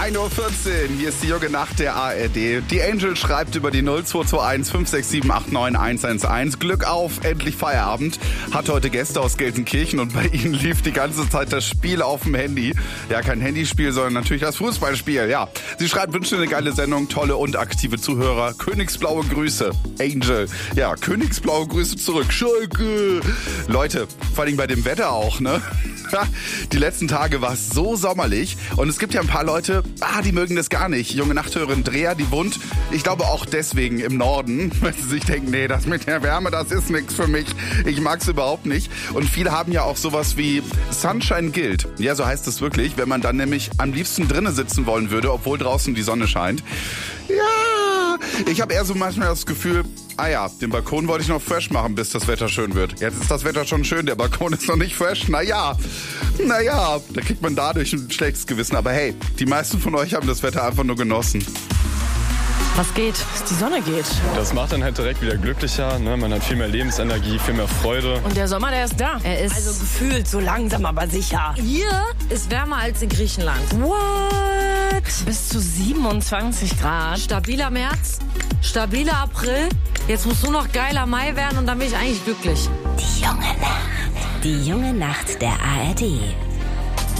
1:14 Uhr, hier ist die junge Nacht der ARD. Die Angel schreibt über die 0221 567 89 111. Glück auf, endlich Feierabend. Hat heute Gäste aus Gelsenkirchen und bei ihnen lief die ganze Zeit das Spiel auf dem Handy. Ja, kein Handyspiel, sondern natürlich das Fußballspiel, ja. Sie schreibt, wünscht eine geile Sendung, tolle und aktive Zuhörer. Königsblaue Grüße, Angel. Ja, Königsblaue Grüße zurück. Schalke. Leute, vor allem bei dem Wetter auch, ne? Die letzten Tage war es so sommerlich und es gibt ja ein paar Leute, die mögen das gar nicht. Junge Nachthörerin Drea, die wohnt, ich glaube auch deswegen im Norden, weil sie sich denken, nee, das mit der Wärme, das ist nichts für mich. Ich mag's überhaupt nicht. Und viele haben ja auch sowas wie Sunshine Guilt. Ja, so heißt es wirklich, wenn man dann nämlich am liebsten drinnen sitzen wollen würde, obwohl draußen die Sonne scheint. Ja, ich habe eher so manchmal das Gefühl, den Balkon wollte ich noch fresh machen, bis das Wetter schön wird. Jetzt ist das Wetter schon schön, der Balkon ist noch nicht fresh. Naja, da kriegt man dadurch ein schlechtes Gewissen. Aber hey, die meisten von euch haben das Wetter einfach nur genossen. Was geht? Dass die Sonne geht. Das macht dann halt direkt wieder glücklicher. Ne? Man hat viel mehr Lebensenergie, viel mehr Freude. Und der Sommer, der ist da. Er ist also gefühlt so langsam, aber sicher. Hier ist wärmer als in Griechenland. What? Bis zu 27 Grad. Stabiler März, stabiler April. Jetzt muss nur noch geiler Mai werden und dann bin ich eigentlich glücklich. Die junge Nacht. Die junge Nacht der ARD.